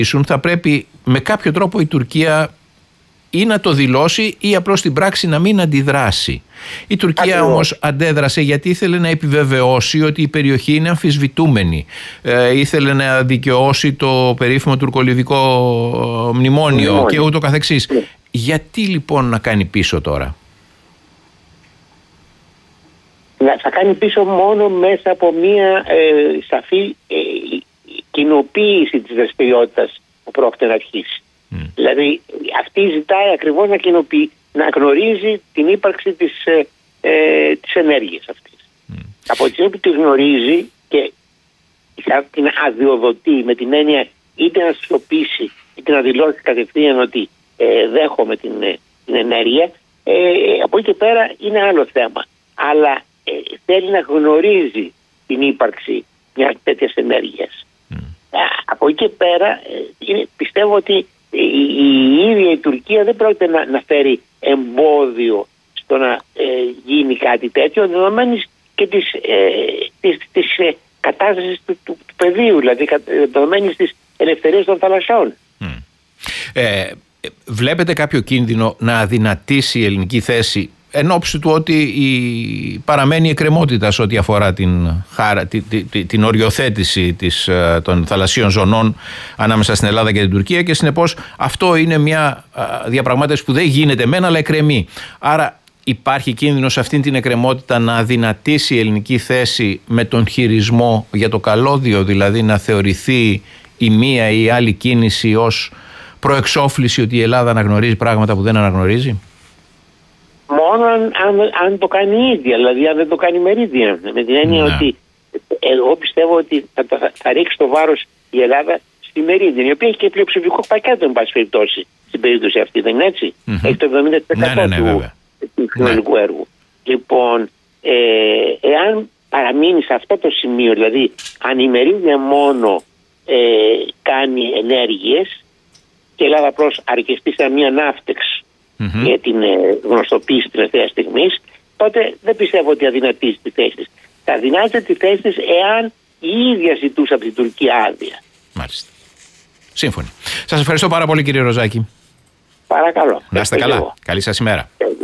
θα πρέπει με κάποιο τρόπο η Τουρκία ή να το δηλώσει ή απλώς στην πράξη να μην αντιδράσει. Η Τουρκία όμως αντέδρασε γιατί ήθελε να επιβεβαιώσει ότι η περιοχή είναι αμφισβητούμενη. Ήθελε να δικαιώσει το περίφημο τουρκολιβικό μνημόνιο και ούτω καθεξής. Γιατί λοιπόν να κάνει πίσω τώρα? Θα κάνει πίσω μόνο μέσα από μια σαφή κοινοποίηση της δραστηριότητας που πρόκειται να αρχίσει. Δηλαδή αυτή ζητάει ακριβώς να κοινοποιεί, να γνωρίζει την ύπαρξη της ενέργειας αυτής. Από τη στιγμή που τη γνωρίζει και θα την αδειοδοτεί, με την έννοια είτε να σιωπήσει είτε να δηλώσει κατευθείαν ότι δέχομαι την ενέργεια, από εκεί και πέρα είναι άλλο θέμα. Αλλά θέλει να γνωρίζει την ύπαρξη μιας τέτοιας ενέργειας. Από εκεί και πέρα πιστεύω ότι η ίδια η Τουρκία δεν πρόκειται να φέρει εμπόδιο στο να γίνει κάτι τέτοιο, δεδομένης και της κατάστασης του πεδίου, δηλαδή δεδομένης της ελευθερίας των θαλασσών. Βλέπετε κάποιο κίνδυνο να αδυνατήσει η ελληνική θέση εν ώψη του ότι παραμένει εκκρεμότητα σε ό,τι αφορά την οριοθέτηση των θαλασσίων ζωνών ανάμεσα στην Ελλάδα και την Τουρκία, και συνεπώς αυτό είναι μια διαπραγμάτευση που δεν γίνεται μεν αλλά εκκρεμεί. Άρα υπάρχει κίνδυνος αυτήν την εκκρεμότητα να αδυνατήσει η ελληνική θέση με τον χειρισμό για το καλώδιο, δηλαδή να θεωρηθεί η μία ή η άλλη κίνηση ως προεξόφληση ότι η Ελλάδα αναγνωρίζει πράγματα που δεν αναγνωρίζει? Μόνο αν το κάνει η ίδια, δηλαδή αν δεν το κάνει μερίδια. Με την έννοια ότι εγώ πιστεύω ότι θα ρίξει το βάρος η Ελλάδα στη μερίδια, η οποία έχει και πλειοψηφικό πακέτο, εν πάση περιπτώσει, στην περίπτωση αυτή, δεν είναι έτσι? Έχει το 70% του συνολικού έργου. Λοιπόν, εάν παραμείνει σε αυτό το σημείο, δηλαδή αν η μερίδια μόνο κάνει ενέργειες και η Ελλάδα απλώς αρκεστεί σε μια ναύτεξ για την γνωστοποίηση της τελευταίας στιγμής, τότε δεν πιστεύω ότι αδυνατίζει τη θέση της. Θα αδυνάτιζε τη θέση της εάν η ίδια ζητούσε από την Τουρκία άδεια. Μάλιστα. Σύμφωνοι. Σας ευχαριστώ πάρα πολύ, κύριε Ροζάκη. Παρακαλώ. Να είστε καλά. Καλή σας ημέρα.